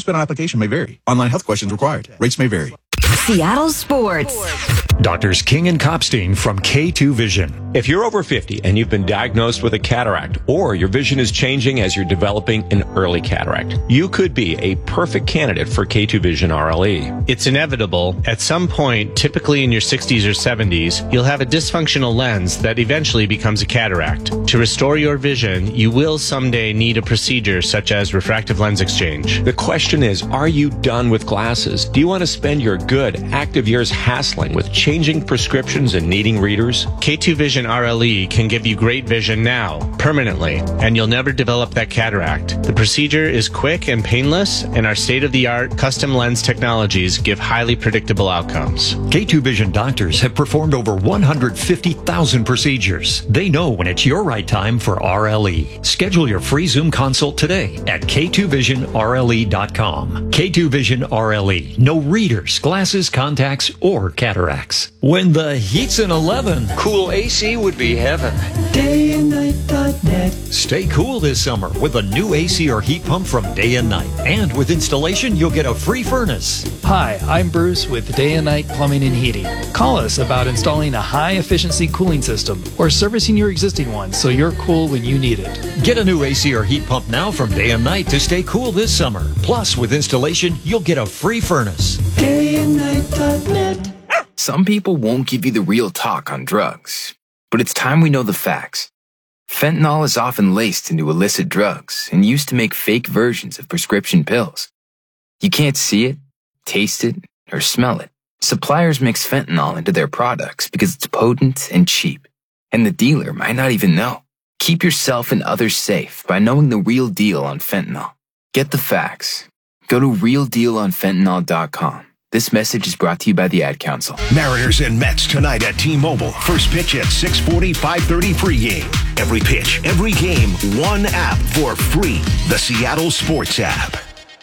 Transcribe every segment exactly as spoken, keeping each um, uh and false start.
spent on application may vary. Online health questions required. Rates may vary. Seattle Sports. Doctors King and Kopstein from K two Vision. If you're over fifty and you've been diagnosed with a cataract, or your vision is changing as you're developing an early cataract, you could be a perfect candidate for K two Vision R L E. It's inevitable. At some point, typically in your sixties or seventies, you'll have a dysfunctional lens that eventually becomes a cataract. To restore your vision, you will someday need a procedure such as refractive lens exchange. The question is, are you done with glasses? Do you want to spend your good, active years hassling with changing prescriptions and needing readers? K two Vision R L E can give you great vision now, permanently, and you'll never develop that cataract. The procedure is quick and painless, and our state-of-the-art custom lens technologies give highly predictable outcomes. K two Vision doctors have performed over one hundred fifty thousand procedures. They know when it's your right time for R L E. Schedule your free Zoom consult today at K two vision R L E dot com. K two Vision R L E. No readers, glasses, contacts, or cataracts. When the heat's an eleven, cool A C would be heaven. day and night dot net. Stay cool this summer with a new A C or heat pump from Day and Night. And with installation, you'll get a free furnace. Hi, I'm Bruce with Day and Night Plumbing and Heating. Call us about installing a high-efficiency cooling system or servicing your existing one so you're cool when you need it. Get a new A C or heat pump now from Day and Night to stay cool this summer. Plus, with installation, you'll get a free furnace. day and night dot net. Some people won't give you the real talk on drugs, but it's time we know the facts. Fentanyl is often laced into illicit drugs and used to make fake versions of prescription pills. You can't see it, taste it, or smell it. Suppliers mix fentanyl into their products because it's potent and cheap, and the dealer might not even know. Keep yourself and others safe by knowing the real deal on fentanyl. Get the facts. Go to real deal on fentanyl dot com. This message is brought to you by the Ad Council. Mariners and Mets tonight at T-Mobile. First pitch at six forty, five thirty pregame. Every pitch, every game, one app for free. The Seattle Sports app.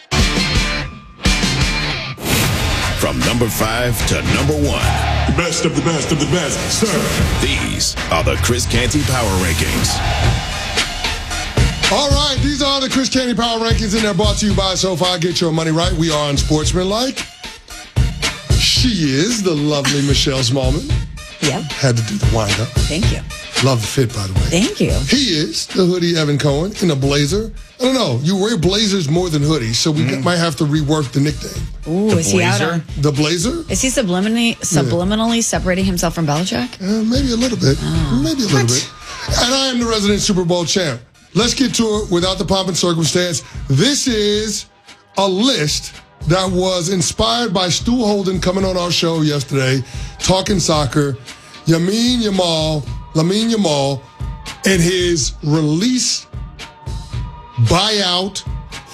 From number five to number one. The best of the best of the best, sir. These are the Chris Canty Power Rankings. All right, these are the Chris Canty Power Rankings, and they're brought to you by SoFi. Get your money right. We are on Sportsmanlike. She is the lovely Michelle Smallman. Yep. Had to do the wind-up. Thank you. Love the fit, by the way. Thank you. He is the hoodie Evan Cohen in a blazer. I don't know. You wear blazers more than hoodies, so we mm. might have to rework the nickname. Ooh, the is blazer? He out on... The blazer? Is he subliminally, subliminally yeah. separating himself from Belichick? Uh, maybe a little bit. Oh. Maybe a little what? bit. And I am the resident Super Bowl champ. Let's get to it without the pomp and circumstance. This is a list that was inspired by Stu Holden coming on our show yesterday, talking soccer. Yamin Yamal, Lamine Yamal, and his release buyout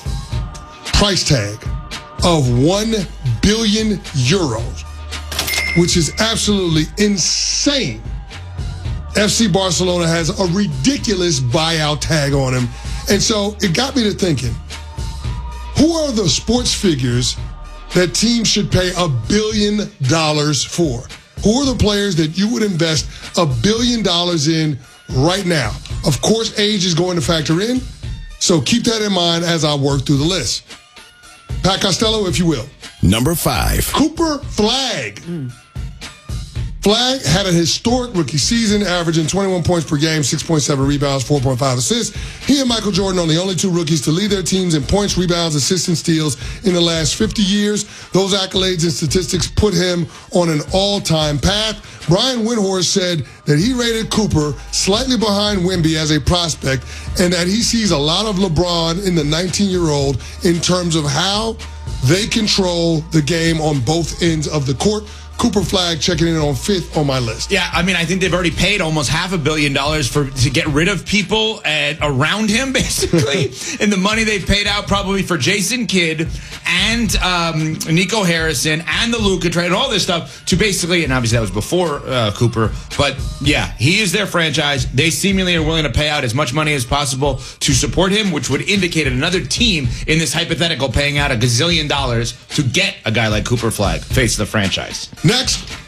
price tag of one billion euros, which is absolutely insane. F C Barcelona has a ridiculous buyout tag on him. And so it got me to thinking, who are the sports figures that teams should pay a billion dollars for? Who are the players that you would invest a billion dollars in right now? Of course, age is going to factor in, so keep that in mind as I work through the list. Pat Costello, if you will. Number five. Cooper Flagg. Mm. Flagg had a historic rookie season, averaging twenty-one points per game, six point seven rebounds, four point five assists. He and Michael Jordan are the only two rookies to lead their teams in points, rebounds, assists, and steals in the last fifty years. Those accolades and statistics put him on an all-time path. Brian Windhorst said that he rated Cooper slightly behind Wemby as a prospect and that he sees a lot of LeBron in the nineteen-year-old in terms of how they control the game on both ends of the court. Cooper Flagg checking in on fifth on my list. Yeah, I mean, I think they've already paid almost half a billion dollars for to get rid of people at, around him, basically. And the money they've paid out probably for Jason Kidd and um, Nico Harrison and the Luka trade and all this stuff to basically, and obviously that was before uh, Cooper, but yeah, he is their franchise. They seemingly are willing to pay out as much money as possible to support him, which would indicate another team in this hypothetical paying out a gazillion dollars to get a guy like Cooper Flagg face of the franchise. Next,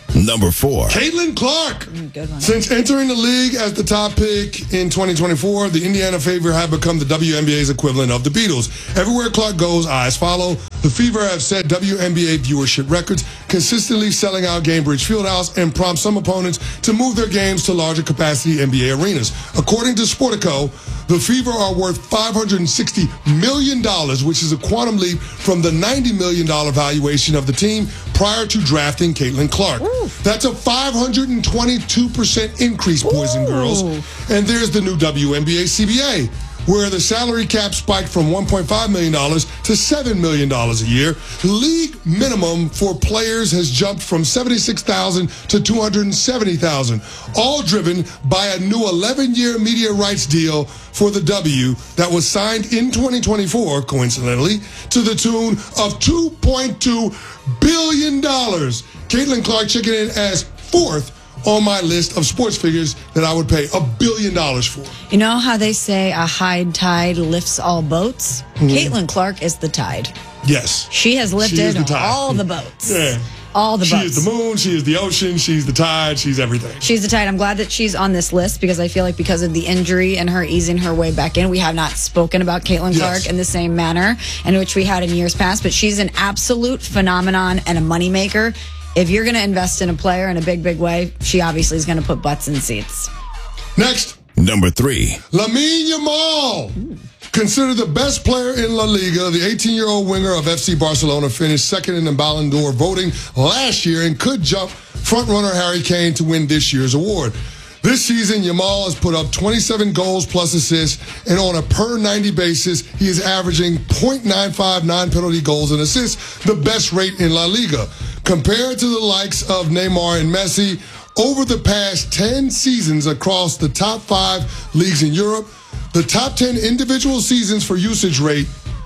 Number four. Caitlin Clark. Mm, good one. Since entering the league as the top pick in twenty twenty-four, the Indiana Fever have become the W N B A's equivalent of the Beatles. Everywhere Clark goes, eyes follow. The Fever have set W N B A viewership records, consistently selling out Gainbridge Fieldhouse and prompt some opponents to move their games to larger capacity N B A arenas. According to Sportico, the Fever are worth five hundred sixty million dollars, which is a quantum leap from the ninety million dollars valuation of the team prior to drafting Caitlin Clark. Ooh. That's a five hundred twenty-two percent increase, boys Ooh. and girls. And there's the new W N B A C B A, where the salary cap spiked from one point five million dollars to seven million dollars a year. The league minimum for players has jumped from seventy-six thousand dollars to two hundred seventy thousand dollars, all driven by a new eleven-year media rights deal for the W that was signed in twenty twenty-four, coincidentally, to the tune of two point two billion dollars. Caitlin Clark checking in as fourth on my list of sports figures that I would pay a billion dollars for. You know how they say a high tide lifts all boats? Mm-hmm. Caitlin Clark is the tide. Yes. She has lifted she the all the boats. Yeah. All the she boats. She is the moon, she is the ocean, she's the tide, she's everything. She's the tide. I'm glad that she's on this list because I feel like because of the injury and her easing her way back in, we have not spoken about Caitlin Clark yes. in the same manner in which we had in years past. But she's an absolute phenomenon and a moneymaker. If you're going to invest in a player in a big, big way, she obviously is going to put butts in seats. Next. Number three. Lamine Yamal. Ooh. Considered the best player in La Liga, the eighteen-year-old winger of F C Barcelona finished second in the Ballon d'Or voting last year and could jump frontrunner Harry Kane to win this year's award. This season, Yamal has put up twenty-seven goals plus assists, and on a per ninety basis, he is averaging point nine five non-penalty goals and assists, the best rate in La Liga. Compared to the likes of Neymar and Messi, over the past ten seasons across the top five leagues in Europe, the top ten individual seasons for usage rate,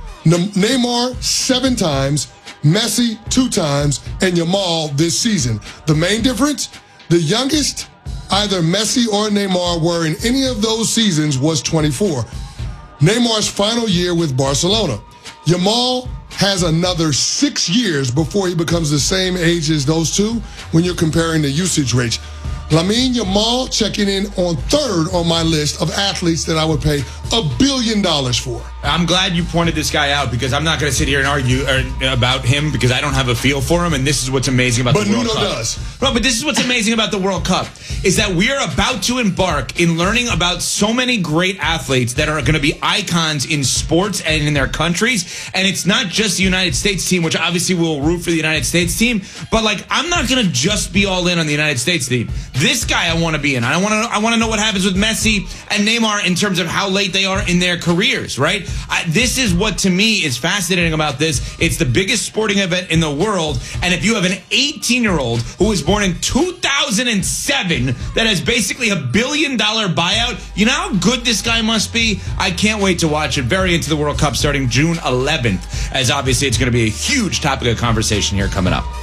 Neymar seven times, Messi two times, and Yamal this season. The main difference, the youngest either Messi or Neymar were in any of those seasons was twenty-four. Neymar's final year with Barcelona. Yamal has another six years before he becomes the same age as those two when you're comparing the usage rates. Lamine Yamal checking in on third on my list of athletes that I would pay a billion dollars for. I'm glad you pointed this guy out because I'm not going to sit here and argue about him because I don't have a feel for him, and this is what's amazing about but the World Nuno Cup. does. No, but this is what's amazing about the World Cup is that we are about to embark in learning about so many great athletes that are going to be icons in sports and in their countries, and it's not just the United States team, which obviously we'll root for the United States team, but like I'm not going to just be all in on the United States team. This guy I want to be in. I want to I want to know what happens with Messi and Neymar in terms of how late they are in their careers, right? I, this is what to me is fascinating about this. It's the biggest sporting event in the world, and if you have an eighteen-year-old who was born in two thousand seven that has basically a billion dollar buyout, you know how good this guy must be? I can't wait to watch it. Very into the World Cup starting June eleventh, as obviously it's going to be a huge topic of conversation here coming up.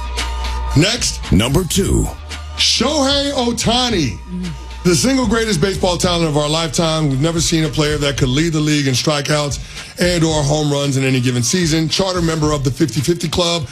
Next, number two. Shohei Ohtani, the single greatest baseball talent of our lifetime. We've never seen a player that could lead the league in strikeouts and or home runs in any given season. Charter member of the fifty-fifty Club.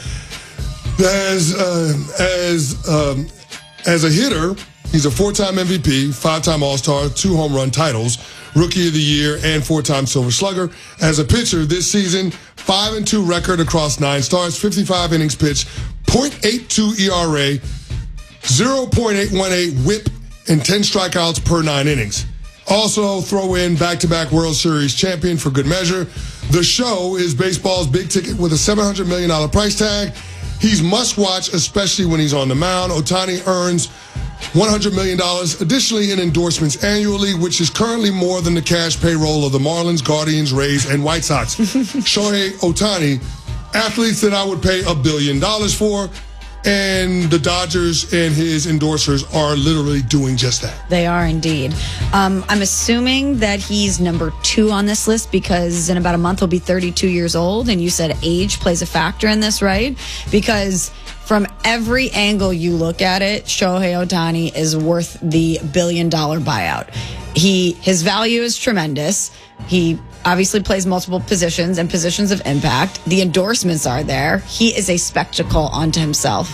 As, uh, as, um, as a hitter, he's a four-time M V P, five-time All-Star, two home run titles, Rookie of the Year, and four-time Silver Slugger. As a pitcher this season, five and two record across nine starts, fifty-five innings pitched, point eight two E R A, zero point eight one eight whip, and ten strikeouts per nine innings. Also, throw in back-to-back World Series champion for good measure. The show is baseball's big ticket with a seven hundred million dollars price tag. He's must-watch, especially when he's on the mound. Ohtani earns one hundred million dollars additionally in endorsements annually, which is currently more than the cash payroll of the Marlins, Guardians, Rays, and White Sox. Shohei Ohtani, athletes that I would pay a billion dollars for. And the Dodgers and his endorsers are literally doing just that. They are indeed. Um, I'm assuming that he's number two on this list because in about a month he'll be thirty-two years old. And you said age plays a factor in this, right? Because from every angle you look at it, Shohei Ohtani is worth the billion dollar buyout. He, his value is tremendous. He obviously plays multiple positions and positions of impact. The endorsements are there. He is a spectacle unto himself.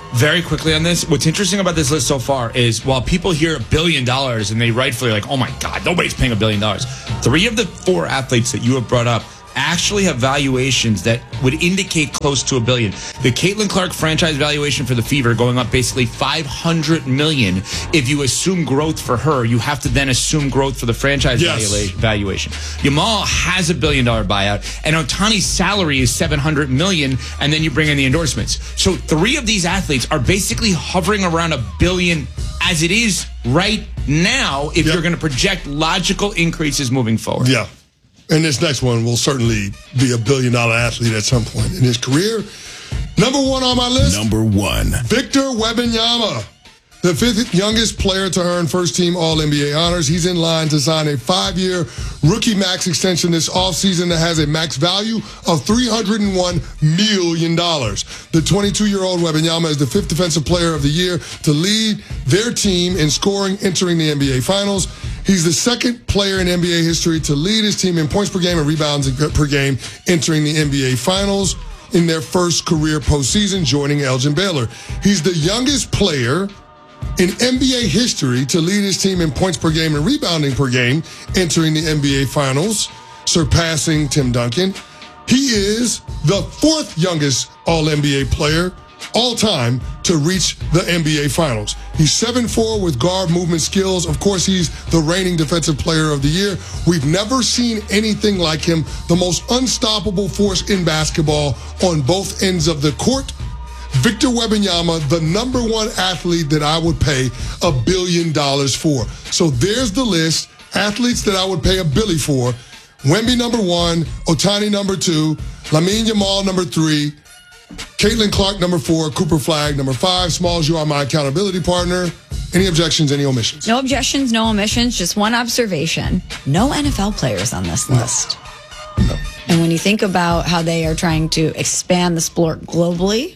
very quickly on this. What's interesting about this list so far is while people hear a billion dollars and they rightfully are like, oh my God, nobody's paying a billion dollars. Three of the four athletes that you have brought up actually have valuations that would indicate close to a billion. The Caitlin Clark franchise valuation for the Fever going up basically five hundred million dollars. If you assume growth for her, you have to then assume growth for the franchise Yes. valua- valuation. Yamal has a billion dollar buyout, and Otani's salary is seven hundred million dollars, and then you bring in the endorsements. So three of these athletes are basically hovering around a billion as it is right now if Yep. you're going to project logical increases moving forward. Yeah. And this next one will certainly be a billion dollar athlete at some point in his career. Number one on my list. Number one. Victor Wembanyama, the fifth youngest player to earn first team All N B A honors. He's in line to sign a five-year rookie max extension this offseason that has a max value of three hundred one million dollars. The twenty-two-year-old Wembanyama is the fifth defensive player of the year to lead their team in scoring entering the N B A Finals. He's the second player in N B A history to lead his team in points per game and rebounds per game entering the N B A Finals in their first career postseason, joining Elgin Baylor. He's the youngest player in N B A history to lead his team in points per game and rebounding per game entering the N B A Finals, surpassing Tim Duncan. He is the fourth youngest All N B A player all time to reach the N B A Finals. He's seven foot four with guard movement skills. Of course, he's the reigning defensive player of the year. We've never seen anything like him, the most unstoppable force in basketball on both ends of the court. Victor Wembanyama, the number one athlete that I would pay a billion dollars for. So there's the list. Athletes that I would pay a billy for. Wemby number one, Otani number two, Lamine Yamal number three, Caitlin Clark, number four. Cooper Flagg, number five. Smalls, you are my accountability partner. Any objections, any omissions? No objections, no omissions, just one observation. No N F L players on this list. No. And when you think about how they are trying to expand the sport globally,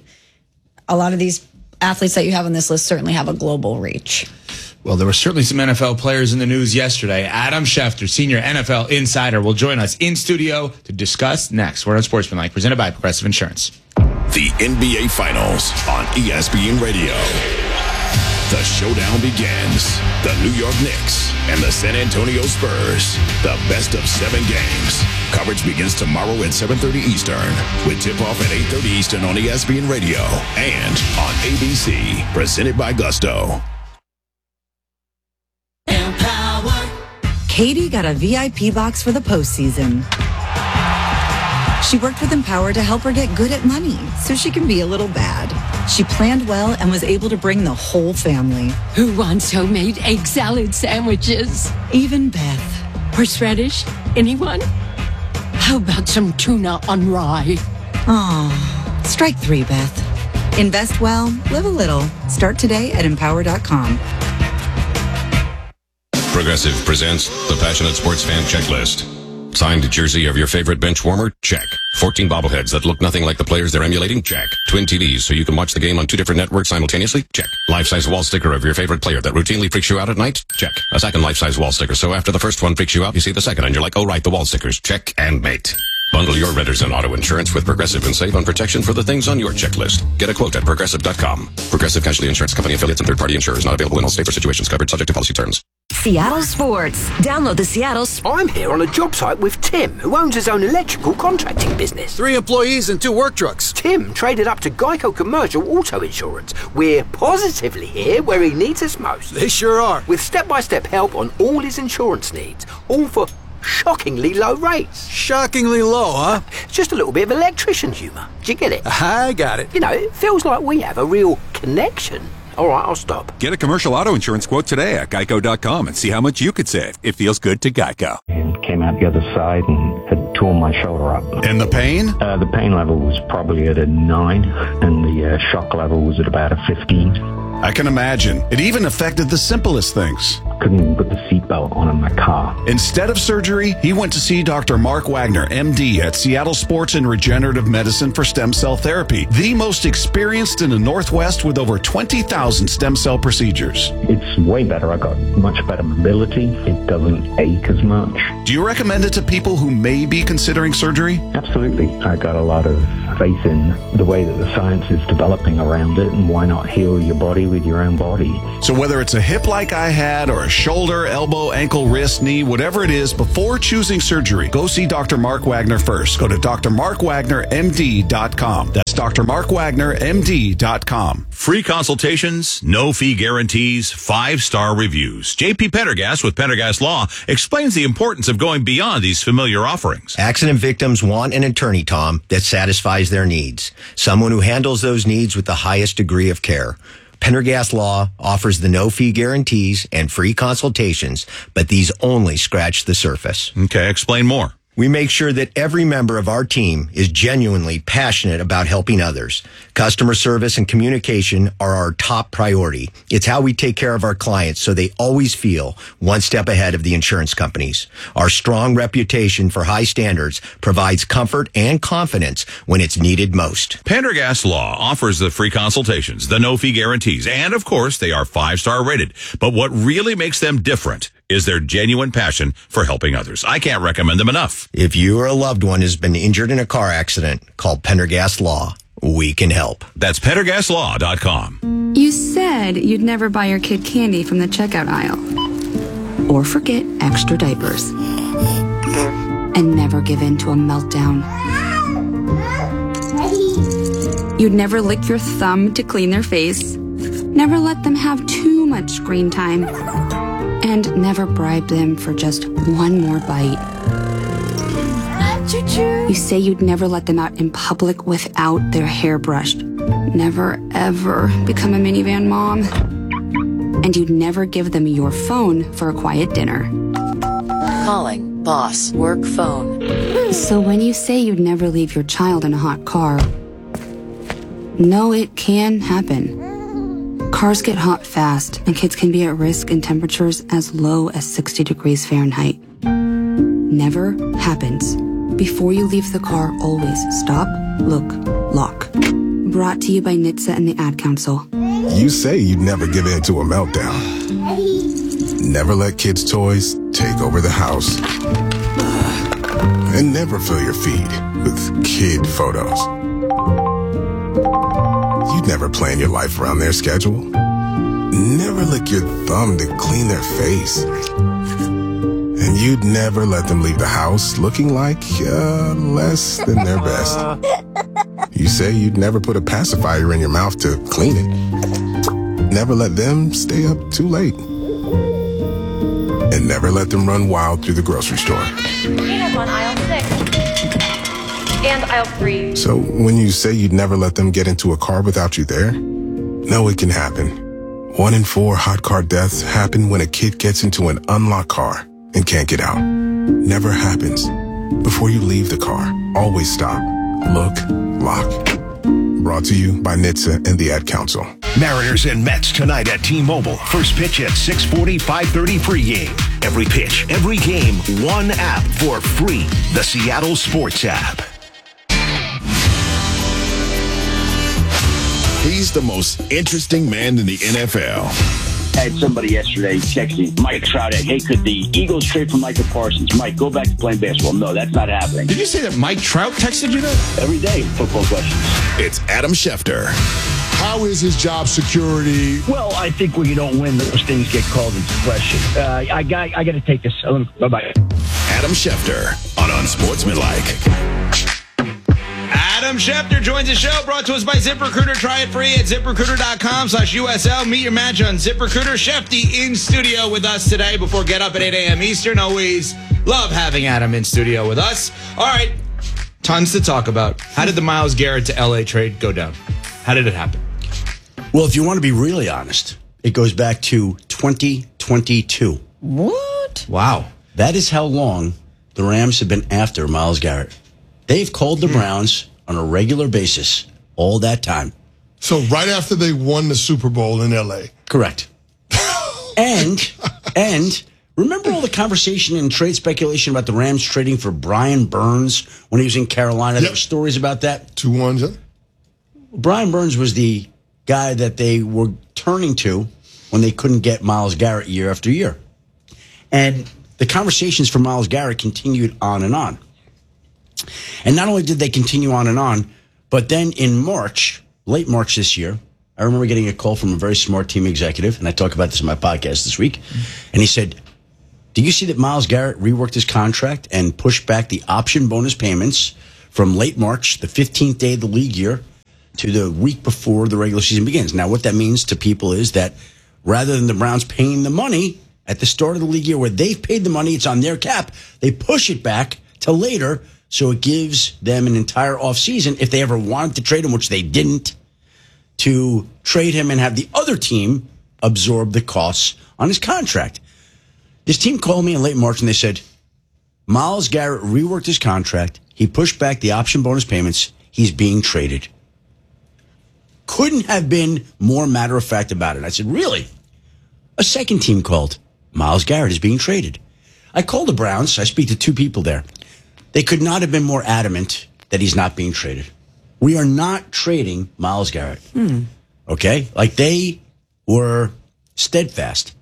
a lot of these athletes that you have on this list certainly have a global reach. Well, there were certainly some N F L players in the news yesterday. Adam Schefter, senior N F L insider, will join us in studio to discuss next. We're on Sportsmanlike, presented by Progressive Insurance. The N B A Finals on E S P N Radio. The showdown begins. The New York Knicks and the San Antonio Spurs. The best of seven games. Coverage begins tomorrow at seven thirty Eastern with tip-off at eight thirty Eastern on E S P N Radio and on A B C. Presented by Gusto. Katie got a V I P box for the postseason. She worked with Empower to help her get good at money so she can be a little bad. She planned well and was able to bring the whole family. Who wants homemade egg salad sandwiches? Even Beth. Horseradish? Anyone? How about some tuna on rye? Aw, strike three, Beth. Invest well, live a little. Start today at empower dot com. Progressive presents the Passionate Sports Fan Checklist. Signed jersey of your favorite bench warmer? Check. fourteen bobbleheads that look nothing like the players they're emulating? Check. Twin T Vs so you can watch the game on two different networks simultaneously? Check. Life-size wall sticker of your favorite player that routinely freaks you out at night? Check. A second life-size wall sticker so after the first one freaks you out, you see the second and you're like, oh right, the wall stickers. Check and mate. Bundle your renters and auto insurance with Progressive and save on protection for the things on your checklist. Get a quote at progressive dot com. Progressive Casualty Insurance Company affiliates and third-party insurers not available in all states or situations covered subject to policy terms. Seattle Sports. Download the Seattle Sports. I'm here on a job site with Tim, who owns his own electrical contracting business. Three employees and two work trucks. Tim traded up to Geico Commercial Auto Insurance. We're positively here where he needs us most. They sure are. With step-by-step help on all his insurance needs, all for shockingly low rates. Shockingly low, huh? Just a little bit of electrician humour. Do you get it? I got it. You know, it feels like we have a real connection. All right, I'll stop. Get a commercial auto insurance quote today at geico dot com and see how much you could save. It feels good to Geico. And came out the other side and had torn my shoulder up. And the pain? Uh, the pain level was probably at a nine, and the uh, shock level was at about a fifteen. I can imagine. It even affected the simplest things. couldn't even put the seatbelt on in my car. Instead of surgery, he went to see Doctor Mark Wagner, M D, at Seattle Sports and Regenerative Medicine for stem cell therapy, the most experienced in the Northwest with over twenty thousand stem cell procedures. It's way better. I got much better mobility. It doesn't ache as much. Do you recommend it to people who may be considering surgery? Absolutely. I got a lot of faith in the way that the science is developing around it, and why not heal your body with your own body? So whether it's a hip like I had or a shoulder, elbow, ankle, wrist, knee, whatever it is, before choosing surgery, go see Doctor Mark Wagner first. Go to D R Mark Wagner M D dot com. That's D R Mark Wagner M D dot com. Free consultations, no fee guarantees, five-star reviews. J P Pendergast with Pendergast Law explains the importance of going beyond these familiar offerings. Accident victims want an attorney, Tom, that satisfies their needs. Someone who handles those needs with the highest degree of care. Pendergast Law offers the no-fee guarantees and free consultations, but these only scratch the surface. Okay, explain more. We make sure that every member of our team is genuinely passionate about helping others. Customer service and communication are our top priority. It's how we take care of our clients so they always feel one step ahead of the insurance companies. Our strong reputation for high standards provides comfort and confidence when it's needed most. Pendergast Law offers the free consultations, the no-fee guarantees, and of course, they are five-star rated. But what really makes them different is their genuine passion for helping others. I can't recommend them enough. If you or a loved one has been injured in a car accident, call Pendergast Law. We can help. That's Pendergast Law dot com. You said you'd never buy your kid candy from the checkout aisle. Or forget extra diapers. And never give in to a meltdown. You'd never lick your thumb to clean their face. Never let them have too much screen time. And never bribe them for just one more bite. Choo-choo. You say you'd never let them out in public without their hair brushed. Never, ever become a minivan mom. And you'd never give them your phone for a quiet dinner. Calling boss work phone. So when you say you'd never leave your child in a hot car, no, it can happen. Cars get hot fast, and kids can be at risk in temperatures as low as sixty degrees Fahrenheit. Never happens. Before you leave the car, always stop, look, lock. Brought to you by N H T S A and the Ad Council. You say you'd never give in to a meltdown. Never let kids' toys take over the house. And never fill your feed with kid photos. You'd never plan your life around their schedule. Never lick your thumb to clean their face. And you'd never let them leave the house looking like uh, less than their best. You say you'd never put a pacifier in your mouth to clean it. Never let them stay up too late. And never let them run wild through the grocery store. Peanuts on aisle six. And aisle three. So when you say you'd never let them get into a car without you there, no, it can happen. One in four hot car deaths happen when a kid gets into an unlocked car and can't get out. Never happens. Before you leave the car, always stop, look, lock. Brought to you by N H T S A and the Ad Council. Mariners and Mets tonight at T-Mobile. First pitch at six forty, five thirty pregame. Every pitch, every game, one app for free. The Seattle Sports app. He's the most interesting man in the N F L. I had somebody yesterday texting Mike Trout, hey, could the Eagles trade for Micah Parsons? Mike, go back to playing basketball. No, that's not happening. Did you say that Mike Trout texted you that? Every day, football questions. It's Adam Schefter. How is his job security? Well, I think when you don't win, those things get called into question. Uh, I got I got to take this. Bye-bye. Adam Schefter on Unsportsmanlike. Adam Schefter joins the show, brought to us by ZipRecruiter. Try it free at ZipRecruiter.com slash USL. Meet your match on ZipRecruiter. Shefty in studio with us today before Get Up at eight a.m. Eastern. Always love having Adam in studio with us. All right, tons to talk about. How did the Myles Garrett to L A trade go down? How did it happen? Well, if you want to be really honest, it goes back to twenty twenty-two. What? Wow. That is how long the Rams have been after Myles Garrett. They've called the Browns on a regular basis all that time. So right after they won the Super Bowl in L A. Correct. And, and remember all the conversation and trade speculation about the Rams trading for Brian Burns when he was in Carolina? Yep. There were stories about that. Two ones. Huh? Brian Burns was the guy that they were turning to when they couldn't get Myles Garrett year after year. And the conversations for Myles Garrett continued on and on. And not only did they continue on and on, but then in March, late March this year, I remember getting a call from a very smart team executive, and I talk about this in my podcast this week, and he said, do you see that Myles Garrett reworked his contract and pushed back the option bonus payments from late March, the fifteenth day of the league year, to the week before the regular season begins? Now, what that means to people is that rather than the Browns paying the money at the start of the league year where they've paid the money, it's on their cap, they push it back to later, so it gives them an entire offseason, if they ever wanted to trade him, which they didn't, to trade him and have the other team absorb the costs on his contract. This team called me in late March and they said, Myles Garrett reworked his contract. He pushed back the option bonus payments. He's being traded. Couldn't have been more matter of fact about it. I said, really? A second team called. Myles Garrett is being traded. I called the Browns. I speak to two people there. They could not have been more adamant that he's not being traded. We are not trading Myles Garrett. Hmm. Okay? Like, they were steadfast.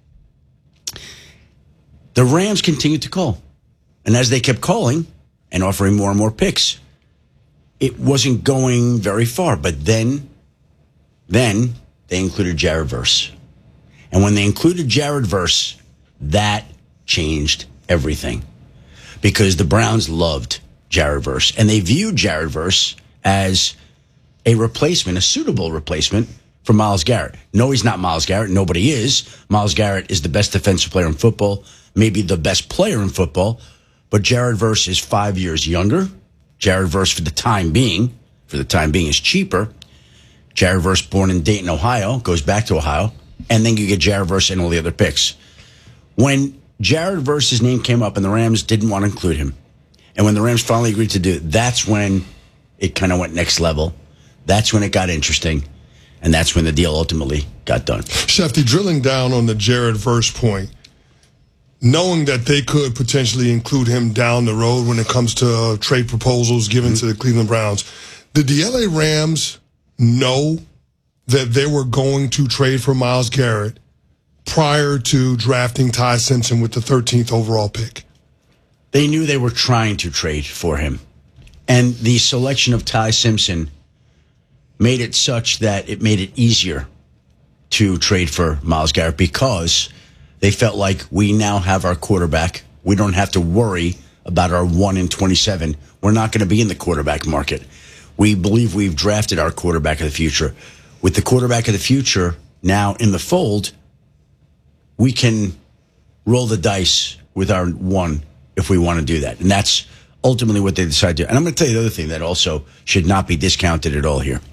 The Rams continued to call. And as they kept calling and offering more and more picks, it wasn't going very far. But then, then they included Jared Verse. And when they included Jared Verse, that changed everything. Because the Browns loved Jared Verse. And they viewed Jared Verse as a replacement, a suitable replacement for Myles Garrett. No, he's not Myles Garrett. Nobody is. Myles Garrett is the best defensive player in football, maybe the best player in football. But Jared Verse is five years younger. Jared Verse, for the time being, for the time being, is cheaper. Jared Verse, born in Dayton, Ohio, goes back to Ohio. And then you get Jared Verse and all the other picks. When Jared Verse's name came up and the Rams didn't want to include him, and when the Rams finally agreed to do it, that's when it kind of went next level. That's when it got interesting. And that's when the deal ultimately got done. Shefty, drilling down on the Jared Verse point, knowing that they could potentially include him down the road when it comes to uh, trade proposals given mm-hmm. to the Cleveland Browns, did the L A Rams know that they were going to trade for Myles Garrett prior to drafting Ty Simpson with the thirteenth overall pick? They knew they were trying to trade for him. And the selection of Ty Simpson made it such that it made it easier to trade for Myles Garrett because they felt like we now have our quarterback. We don't have to worry about our one in twenty-seven. We're not going to be in the quarterback market. We believe we've drafted our quarterback of the future. With the quarterback of the future now in the fold, we can roll the dice with our one if we want to do that. And that's ultimately what they decided to do. And I'm going to tell you the other thing that also should not be discounted at all here.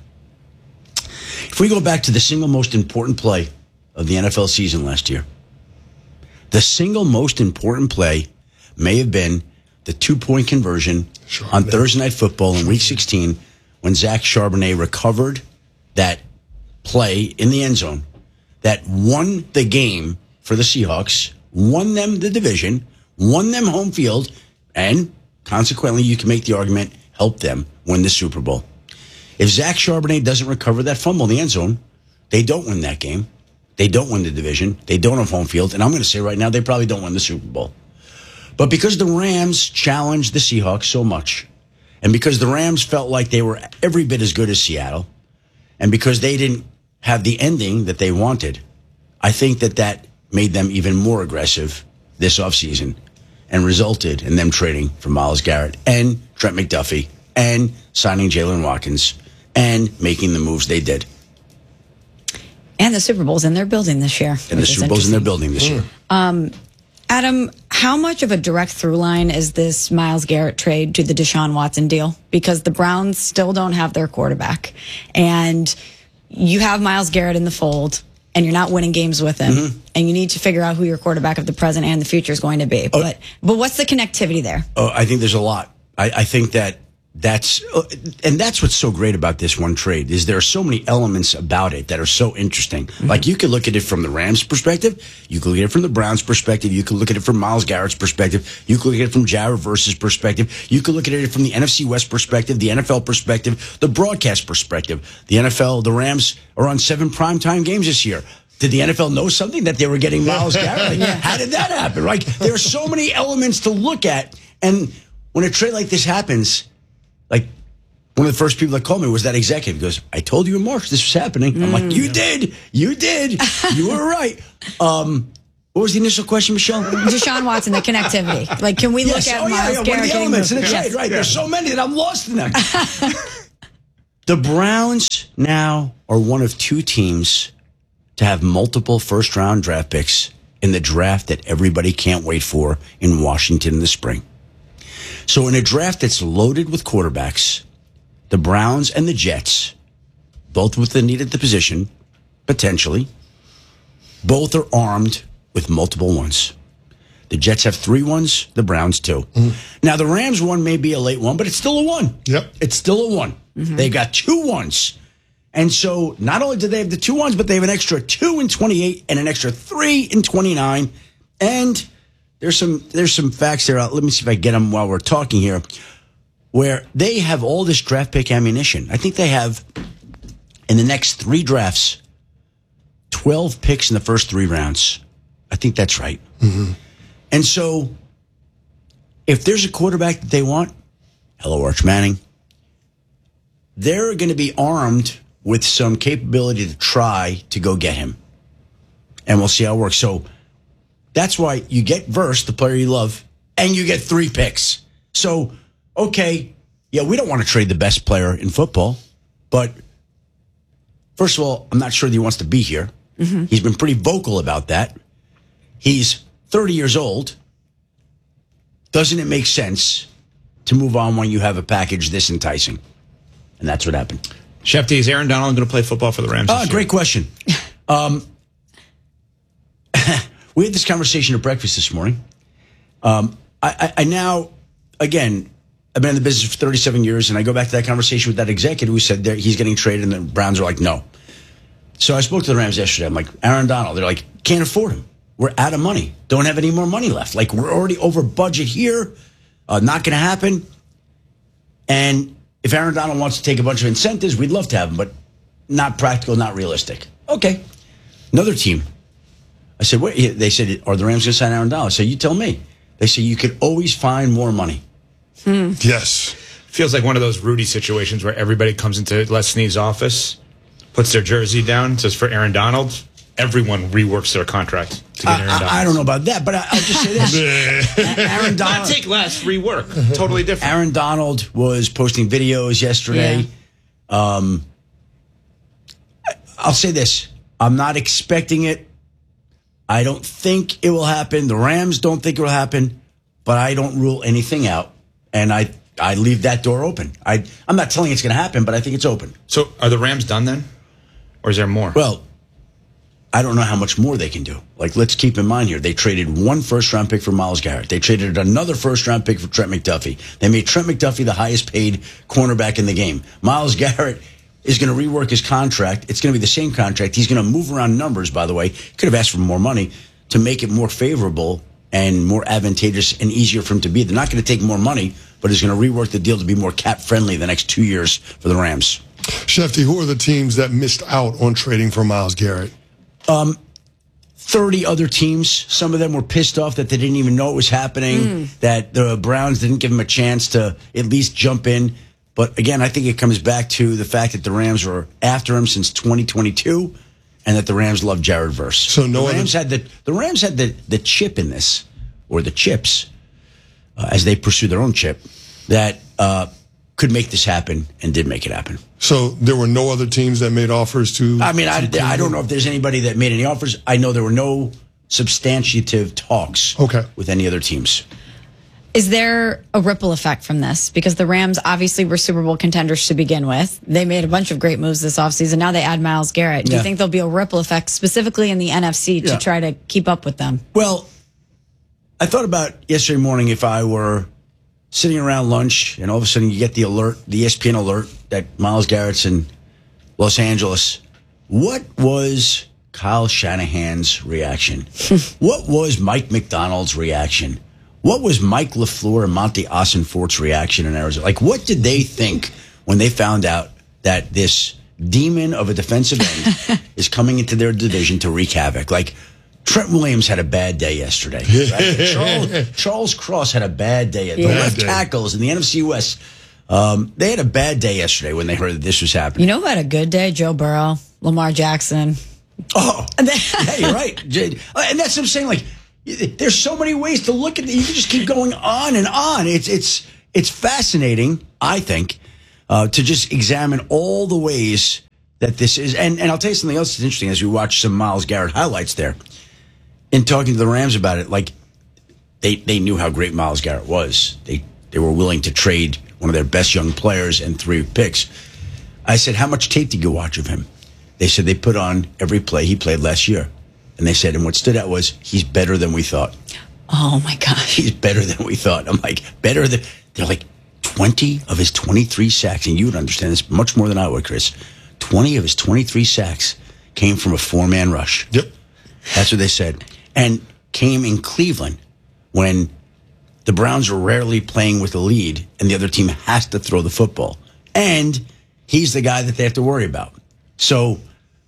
If we go back to the single most important play of the N F L season last year, the single most important play may have been the two-point conversion Charbonnet. on Thursday Night Football in Week sixteen when Zach Charbonnet recovered that play in the end zone that won the game for the Seahawks, won them the division, won them home field, and consequently, you can make the argument, helped them win the Super Bowl. If Zach Charbonnet doesn't recover that fumble in the end zone, they don't win that game. They don't win the division. They don't have home field. And I'm going to say right now, they probably don't win the Super Bowl. But because the Rams challenged the Seahawks so much, and because the Rams felt like they were every bit as good as Seattle, and because they didn't have the ending that they wanted, I think that that made them even more aggressive this offseason and resulted in them trading for Myles Garrett and Trent McDuffie and signing Jalen Watkins and making the moves they did. And the Super Bowl's in their building this year. And the Super Bowl's in their building this year. Um, Adam, how much of a direct through line is this Myles Garrett trade to the Deshaun Watson deal? Because the Browns still don't have their quarterback. And you have Myles Garrett in the fold, and you're not winning games with him. Mm-hmm. And you need to figure out who your quarterback of the present and the future is going to be. Oh. But but what's the connectivity there? Oh, I think there's a lot. I, I think that That's uh, and that's what's so great about this one trade is there are so many elements about it that are so interesting. Mm-hmm. Like you could look at it from the Rams' perspective, you could look at it from the Browns' perspective, you could look at it from Myles Garrett's perspective, you could look at it from Jared Verse's perspective, you could look at it from the N F C West perspective, the N F L perspective, the broadcast perspective. The N F L, the Rams are on seven primetime games this year. Did the N F L know something that they were getting Myles Garrett? Like, how did that happen? Like there are so many elements to look at, and when a trade like this happens. Like, one of the first people that called me was that executive. He goes, I told you in March this was happening. Mm. I'm like, you did. You did. You were right. Um, what was the initial question, Michelle? Deshaun Watson, the connectivity. Like, can we yes. look at oh, yeah, Myles yeah. Garrett? What are the elements in the trade? Yes. Right. Yeah. There's so many that I'm lost in them. The Browns now are one of two teams to have multiple first-round draft picks in the draft that everybody can't wait for in Washington in the spring. So in a draft that's loaded with quarterbacks, the Browns and the Jets, both with the need at the position, potentially, both are armed with multiple ones. The Jets have three ones, the Browns two. Mm-hmm. Now, the Rams one may be a late one, but it's still a one. Yep. It's still a one. Mm-hmm. They got two ones. And so not only do they have the two ones, but they have an extra two in twenty-eight and an extra three in twenty-nine. And There's some there's some facts there. Let me see if I get them while we're talking here. Where they have all this draft pick ammunition. I think they have, in the next three drafts, twelve picks in the first three rounds. I think that's right. Mm-hmm. And so, if there's a quarterback that they want, hello, Arch Manning, they're going to be armed with some capability to try to go get him. And we'll see how it works. So, that's why you get Verse, the player you love, and you get three picks. So, okay, yeah, we don't want to trade the best player in football, but first of all, I'm not sure that he wants to be here. Mm-hmm. He's been pretty vocal about that. He's thirty years old. Doesn't it make sense to move on when you have a package this enticing? And that's what happened. Shefty, is Aaron Donald going to play football for the Rams? Ah, great question. Um, we had this conversation at breakfast this morning. Um, I, I, I now, again, I've been in the business for thirty-seven years, and I go back to that conversation with that executive who said that he's getting traded, and the Browns are like, no. So I spoke to the Rams yesterday. I'm like, Aaron Donald. They're like, can't afford him. We're out of money. Don't have any more money left. Like, we're already over budget here. Uh, not going to happen. And if Aaron Donald wants to take a bunch of incentives, we'd love to have him, but not practical, not realistic. Okay. Another team. I said, wait. They said, are the Rams going to sign Aaron Donald? I said, you tell me. They said, you could always find more money. Hmm. Yes. Feels like one of those Rudy situations where everybody comes into Les Snead's office, puts their jersey down, says for Aaron Donald. Everyone reworks their contract to get Aaron I, Donald. I, I don't know about that, but I, I'll just say this. Aaron Donald. Not take less, rework. Totally different. Aaron Donald was posting videos yesterday. Yeah. Um, I'll say this. I'm not expecting it. I don't think it will happen. The Rams don't think it will happen, but I don't rule anything out. And I, I leave that door open. I, I'm not telling you it's going to happen, but I think it's open. So are the Rams done then? Or is there more? Well, I don't know how much more they can do. Like, let's keep in mind here, they traded one first-round pick for Myles Garrett. They traded another first-round pick for Trent McDuffie. They made Trent McDuffie the highest-paid cornerback in the game. Myles Garrett is going to rework his contract. It's going to be the same contract. He's going to move around numbers, by the way. Could have asked for more money to make it more favorable and more advantageous and easier for him to be. They're not going to take more money, but he's going to rework the deal to be more cap-friendly the next two years for the Rams. Shefty, who are the teams that missed out on trading for Myles Garrett? Um, thirty other teams. Some of them were pissed off that they didn't even know it was happening, mm. that the Browns didn't give them a chance to at least jump in. But again, I think it comes back to the fact that the Rams were after him since twenty twenty-two, and that the Rams love Jared Verse. So no the Rams other- had the the Rams had the, the chip in this, or the chips, uh, as they pursue their own chip, that uh, could make this happen and did make it happen. So there were no other teams that made offers to... I mean, I, I don't know if there's anybody that made any offers. I know there were no substantive talks okay. with any other teams. Is there a ripple effect from this? Because the Rams obviously were Super Bowl contenders to begin with. They made a bunch of great moves this offseason. Now they add Myles Garrett. Do yeah. you think there'll be a ripple effect specifically in the N F C to yeah. try to keep up with them? Well, I thought about yesterday morning if I were sitting around lunch, and all of a sudden you get the alert, the E S P N alert that Myles Garrett's in Los Angeles. What was Kyle Shanahan's reaction? What was Mike McDonald's reaction? What was Mike LaFleur and Monty Ossenfort's reaction in Arizona? Like, what did they think when they found out that this demon of a defensive end is coming into their division to wreak havoc? Like, Trent Williams had a bad day yesterday. Right? Charles, Charles Cross had a bad day. The Yeah. left tackles in the N F C West, um, they had a bad day yesterday when they heard that this was happening. You know who had a good day? Joe Burrow, Lamar Jackson. Oh, yeah, you're right. And that's what I'm saying. Like, there's so many ways to look at it. You can just keep going on and on. It's it's it's fascinating, I think, uh, to just examine all the ways that this is. And and I'll tell you something else that's interesting as we watch some Myles Garrett highlights there. In talking to the Rams about it, like they they knew how great Myles Garrett was. They they were willing to trade one of their best young players and three picks. I said, how much tape did you watch of him? They said they put on every play he played last year. And they said, and what stood out was, he's better than we thought. Oh, my gosh. He's better than we thought. I'm like, better than... They're like, twenty of his twenty-three sacks, and you would understand this much more than I would, Chris. twenty of his twenty-three sacks came from a four-man rush. Yep. That's what they said. And came in Cleveland when the Browns are rarely playing with the lead, and the other team has to throw the football. And he's the guy that they have to worry about. So...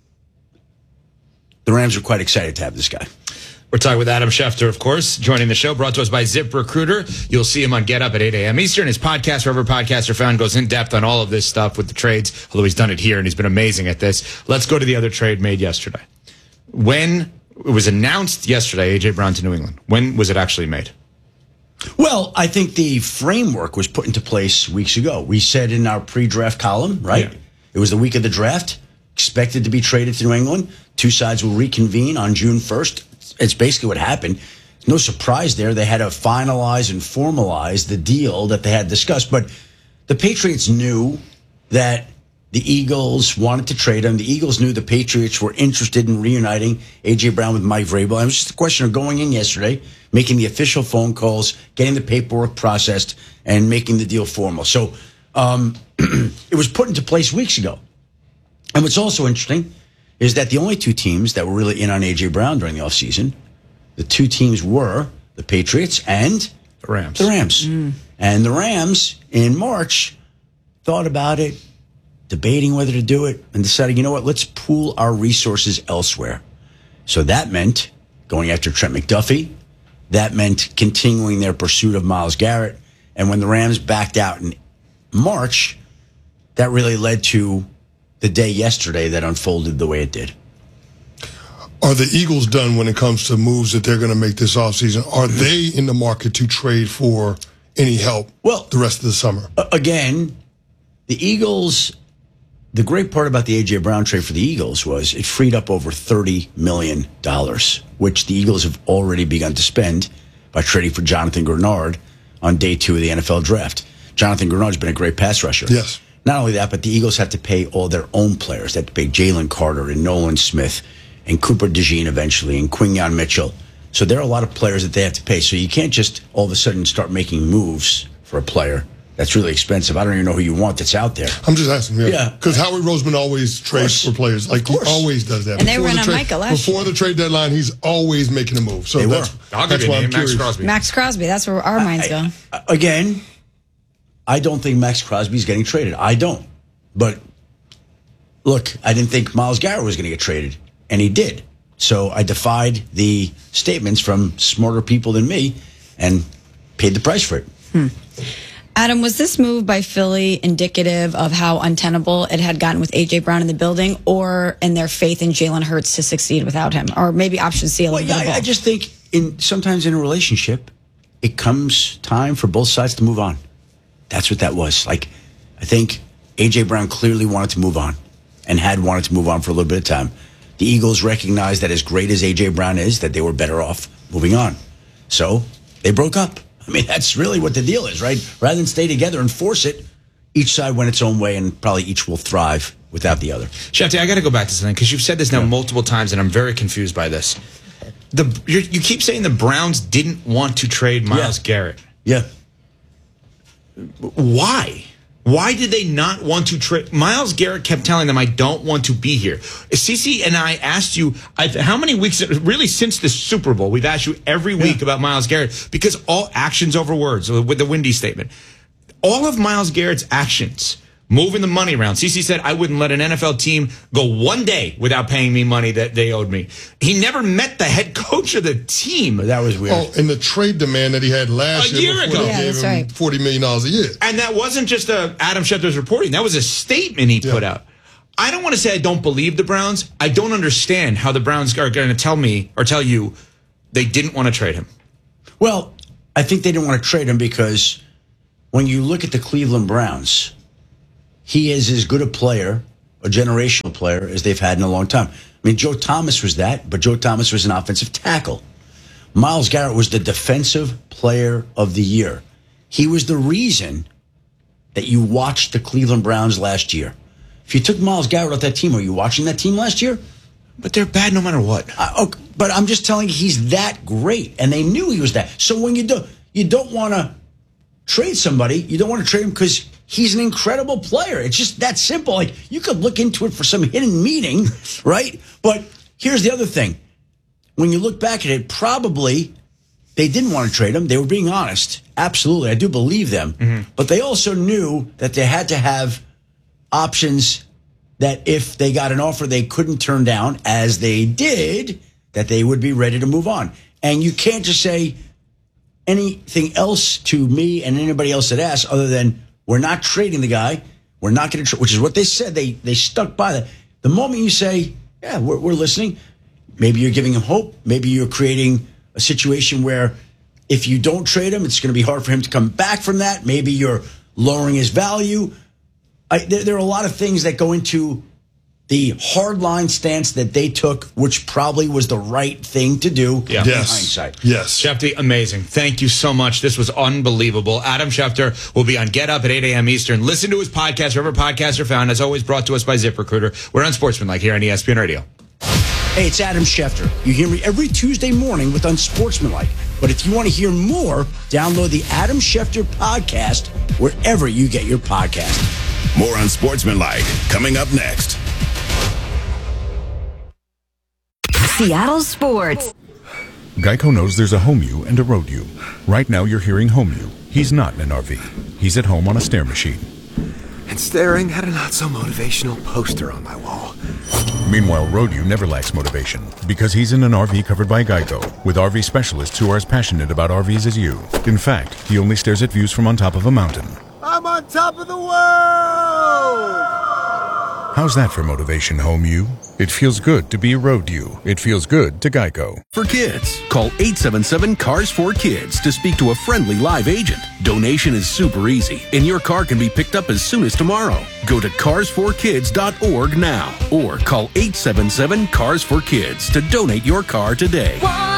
the Rams are quite excited to have this guy. We're talking with Adam Schefter, of course, joining the show, brought to us by ZipRecruiter. You'll see him on Get Up at eight a.m. Eastern. His podcast, wherever podcasts are found, goes in depth on all of this stuff with the trades, although he's done it here and he's been amazing at this. Let's go to the other trade made yesterday. When it was announced yesterday, A J. Brown to New England, when was it actually made? Well, I think the framework was put into place weeks ago. We said in our pre-draft column, right? Yeah. It was the week of the draft, expected to be traded to New England. Two sides will reconvene on June first. It's basically what happened. No surprise there. They had to finalize and formalize the deal that they had discussed. But the Patriots knew that the Eagles wanted to trade him. The Eagles knew the Patriots were interested in reuniting A J. Brown with Mike Vrabel. And it was just a question of going in yesterday, making the official phone calls, getting the paperwork processed, and making the deal formal. So um, it was put into place weeks ago. And what's also interesting is that the only two teams that were really in on A J. Brown during the offseason, the two teams were the Patriots and the Rams. The Rams. Mm. And the Rams, in March, thought about it, debating whether to do it, and decided, you know what, let's pool our resources elsewhere. So that meant going after Trent McDuffie. That meant continuing their pursuit of Myles Garrett. And when the Rams backed out in March, that really led to the day yesterday that unfolded the way it did. Are the Eagles done when it comes to moves that they're going to make this offseason? Are they in the market to trade for any help well, the rest of the summer? Again, the Eagles, the great part about the A J. Brown trade for the Eagles was it freed up over thirty million dollars, which the Eagles have already begun to spend by trading for Jonathan Grenard on day two of the N F L draft. Jonathan Grenard's been a great pass rusher. Yes. Not only that, but the Eagles have to pay all their own players. They have to pay Jalen Carter and Nolan Smith and Cooper DeJean eventually and Quinyon Mitchell. So there are a lot of players that they have to pay. So you can't just all of a sudden start making moves for a player that's really expensive. I don't even know who you want that's out there. I'm just asking. Yeah. Because yeah. Howie Roseman always trades for players. Like he always does that. And they before ran the on trade, Micah last Before year. the trade deadline, he's always making a move. So they that's, were. I'll that's give you why a I'm name, Max curious. Crosby. Max Crosby. That's where our minds go. I, again, I don't think Max Crosby's getting traded. I don't. But look, I didn't think Myles Garrett was going to get traded, and he did. So I defied the statements from smarter people than me and paid the price for it. Hmm. Adam, was this move by Philly indicative of how untenable it had gotten with A J. Brown in the building, or in their faith in Jalen Hurts to succeed without him? Or maybe option C, a well, little yeah, bit of both? I just think in sometimes in a relationship, it comes time for both sides to move on. That's what that was. Like, I think A J. Brown clearly wanted to move on and had wanted to move on for a little bit of time. The Eagles recognized that as great as A J. Brown is, that they were better off moving on. So they broke up. I mean, that's really what the deal is, right? Rather than stay together and force it, each side went its own way, and probably each will thrive without the other. Shefty, I got to go back to something, because you've said this now yeah. multiple times, and I'm very confused by this. The you're, You keep saying the Browns didn't want to trade Myles yeah. Garrett. Yeah. why? Why did they not want to trade? Myles Garrett kept telling them, I don't want to be here. Cece and I asked you, I've, how many weeks, really since the Super Bowl, we've asked you every week yeah. about Myles Garrett, because all actions over words, with the Windy statement. All of Myles Garrett's actions, moving the money around. Cece said, I wouldn't let an N F L team go one day without paying me money that they owed me. He never met the head coach of the team. That was weird. Oh, and the trade demand that he had last a year, year before ago. they Yeah, gave that's him right. forty million dollars a year. And that wasn't just a Adam Schefter's reporting. That was a statement he Yeah. put out. I don't want to say I don't believe the Browns. I don't understand how the Browns are going to tell me or tell you they didn't want to trade him. Well, I think they didn't want to trade him because when you look at the Cleveland Browns, he is as good a player, a generational player, as they've had in a long time. I mean, Joe Thomas was that, but Joe Thomas was an offensive tackle. Myles Garrett was the defensive player of the year. He was the reason that you watched the Cleveland Browns last year. If you took Myles Garrett off that team, were you watching that team last year? But they're bad no matter what. Uh, okay, but I'm just telling you, he's that great, and they knew he was that. So when you do, you don't want to trade somebody, you don't want to trade him because he's an incredible player. It's just that simple. Like, you could look into it for some hidden meaning, right? But here's the other thing. When you look back at it, probably they didn't want to trade him. They were being honest. Absolutely. I do believe them. Mm-hmm. But they also knew that they had to have options that if they got an offer they couldn't turn down, as they did, that they would be ready to move on. And you can't just say anything else to me and anybody else that asks other than, we're not trading the guy. We're not going to, tra-, which is what they said. They they stuck by that. The moment you say, yeah, we're, we're listening, maybe you're giving him hope. Maybe you're creating a situation where if you don't trade him, it's going to be hard for him to come back from that. Maybe you're lowering his value. I, there, there are a lot of things that go into the hardline stance that they took, which probably was the right thing to do Yeah. in Yes. hindsight. Yes. Schefter, amazing. Thank you so much. This was unbelievable. Adam Schefter will be on Get Up at eight a.m. Eastern. Listen to his podcast wherever podcasts are found. As always, brought to us by ZipRecruiter. We're on Sportsmanlike here on E S P N Radio. Hey, it's Adam Schefter. You hear me every Tuesday morning with Unsportsmanlike. But if you want to hear more, download the Adam Schefter podcast wherever you get your podcast. More Unsportsmanlike coming up next. Seattle Sports. Geico knows there's a home you and a road you. Right now you're hearing home you. He's not in an R V. He's at home on a stair machine. And staring at a not-so-motivational poster on my wall. Meanwhile, road you never lacks motivation because he's in an R V covered by Geico with R V specialists who are as passionate about R Vs as you. In fact, he only stares at views from on top of a mountain. I'm on top of the world! How's that for motivation, home you? It feels good to be a road you. It feels good to Geico. For kids, call eight seven seven, C A R S four kids to speak to a friendly live agent. Donation is super easy, and your car can be picked up as soon as tomorrow. Go to cars for kids dot org now, or call eight seven seven, C A R S four kids to donate your car today. One